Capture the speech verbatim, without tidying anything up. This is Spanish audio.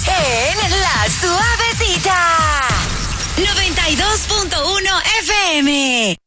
en La Suavecita. noventa y dos punto uno F M.